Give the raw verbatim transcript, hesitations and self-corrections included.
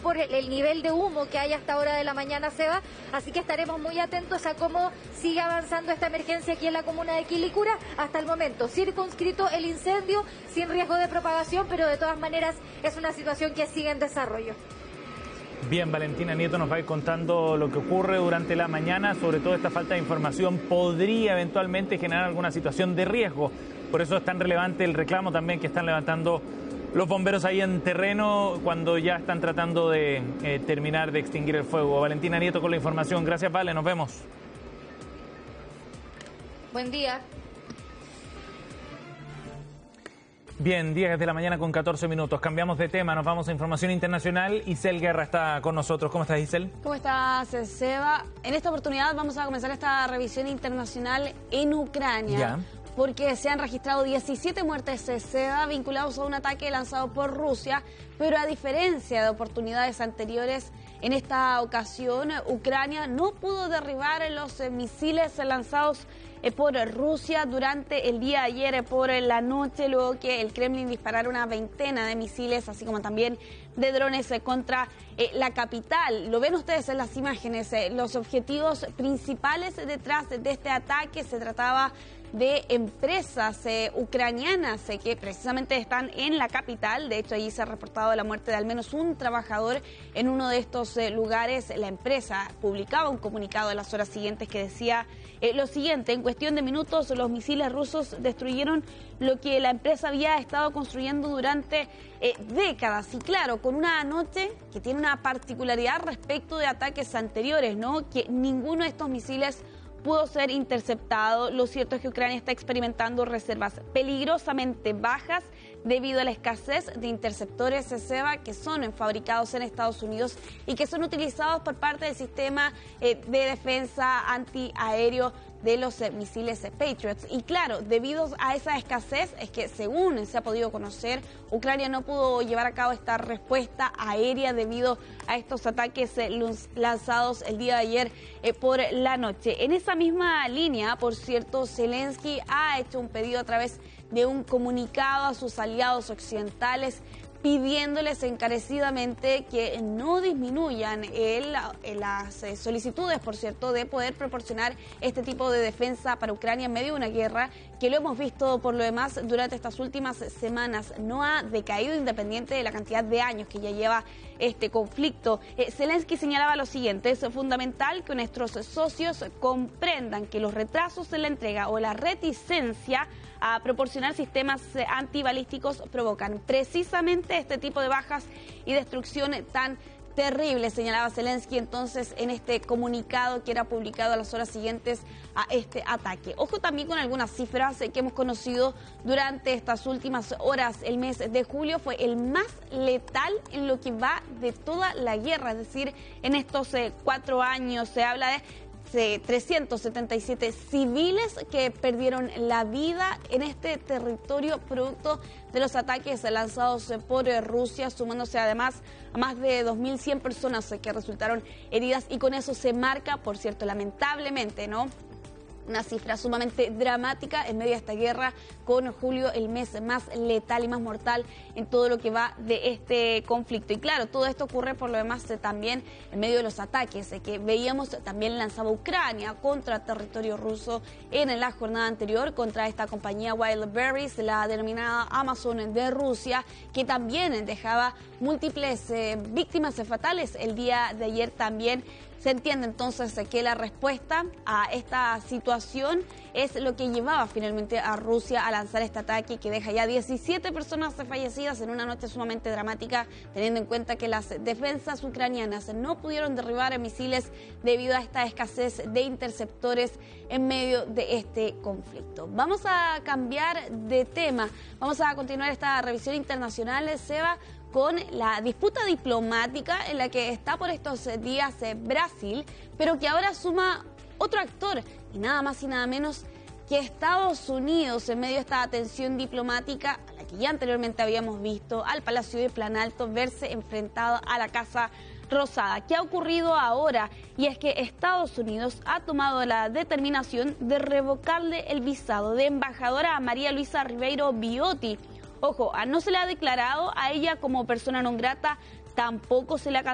por el, el nivel de humo que hay hasta ahora de la mañana, Seba, así que estaremos muy atentos a cómo sigue avanzando esta emergencia aquí en la comuna de Quilicura. Hasta el momento, circunscrito el incendio, sin riesgo de propagación, pero de todas maneras es una situación que sigue en desarrollo. Bien, Valentina Nieto nos va a ir contando lo que ocurre durante la mañana, sobre todo esta falta de información podría eventualmente generar alguna situación de riesgo. Por eso es tan relevante el reclamo también que están levantando los bomberos ahí en terreno cuando ya están tratando de eh, terminar de extinguir el fuego. Valentina Nieto con la información. Gracias, Vale, nos vemos. Buen día. Bien, diez de la mañana con catorce minutos. Cambiamos de tema, nos vamos a información internacional. Isel Guerra está con nosotros. ¿Cómo estás, Isel? ¿Cómo estás, Seba? En esta oportunidad vamos a comenzar esta revisión internacional en Ucrania. Ya. Porque se han registrado diecisiete muertes, Seba, vinculados a un ataque lanzado por Rusia, pero a diferencia de oportunidades anteriores, en esta ocasión Ucrania no pudo derribar los misiles lanzados por Rusia durante el día de ayer por la noche, luego que el Kremlin disparara una veintena de misiles, así como también de drones contra eh, la capital. Lo ven ustedes en las imágenes, eh, los objetivos principales detrás de este ataque se trataba de empresas eh, ucranianas eh, que precisamente están en la capital. De hecho, allí se ha reportado la muerte de al menos un trabajador en uno de estos eh, lugares. La empresa publicaba un comunicado en las horas siguientes que decía eh, lo siguiente: en cuestión de minutos los misiles rusos destruyeron lo que la empresa había estado construyendo durante eh, décadas. Y claro, con una noche que tiene una particularidad respecto de ataques anteriores, ¿no? Que ninguno de estos misiles pudo ser interceptado. Lo cierto es que Ucrania está experimentando reservas peligrosamente bajas debido a la escasez de interceptores Seba que son fabricados en Estados Unidos y que son utilizados por parte del sistema eh, de defensa antiaéreo de los eh, misiles eh, Patriots. Y claro, debido a esa escasez es que, según se ha podido conocer, Ucrania no pudo llevar a cabo esta respuesta aérea debido a estos ataques eh, lanzados el día de ayer eh, por la noche. En esa misma línea, por cierto, Zelensky ha hecho un pedido a través de un comunicado a sus aliados occidentales pidiéndoles encarecidamente que no disminuyan el, las solicitudes, por cierto, de poder proporcionar este tipo de defensa para Ucrania en medio de una guerra que lo hemos visto por lo demás durante estas últimas semanas. No ha decaído independiente de la cantidad de años que ya lleva este conflicto. Eh, Zelensky señalaba lo siguiente: es fundamental que nuestros socios comprendan que los retrasos en la entrega o la reticencia a proporcionar sistemas antibalísticos provocan precisamente este tipo de bajas y destrucción tan terrible, señalaba Zelensky entonces en este comunicado que era publicado a las horas siguientes a este ataque. Ojo también con algunas cifras que hemos conocido durante estas últimas horas. El mes de julio fue el más letal en lo que va de toda la guerra, es decir, en estos eh, cuatro años se habla de trescientos setenta y siete civiles que perdieron la vida en este territorio producto de los ataques lanzados por Rusia, sumándose además a más de dos mil cien personas que resultaron heridas, y con eso se marca, por cierto, lamentablemente, ¿no?, una cifra sumamente dramática en medio de esta guerra, con julio el mes más letal y más mortal en todo lo que va de este conflicto. Y claro, todo esto ocurre por lo demás eh, también en medio de los ataques eh, que veíamos también lanzaba Ucrania contra territorio ruso en la jornada anterior, contra esta compañía Wild Berries, la denominada Amazon de Rusia, que también dejaba múltiples eh, víctimas fatales el día de ayer también. Se entiende entonces que la respuesta a esta situación es lo que llevaba finalmente a Rusia a lanzar este ataque que deja ya diecisiete personas fallecidas en una noche sumamente dramática, teniendo en cuenta que las defensas ucranianas no pudieron derribar misiles debido a esta escasez de interceptores en medio de este conflicto. Vamos a cambiar de tema, vamos a continuar esta revisión internacional, Seba, con la disputa diplomática en la que está por estos días eh, Brasil, pero que ahora suma otro actor, y nada más y nada menos que Estados Unidos, en medio de esta tensión diplomática a la que ya anteriormente habíamos visto al Palacio de Planalto verse enfrentado a la Casa Rosada. ¿Qué ha ocurrido ahora? Y es que Estados Unidos ha tomado la determinación de revocarle el visado de embajadora a María Luisa Ribeiro Biotti. Ojo, no se le ha declarado a ella como persona non grata, tampoco se le ha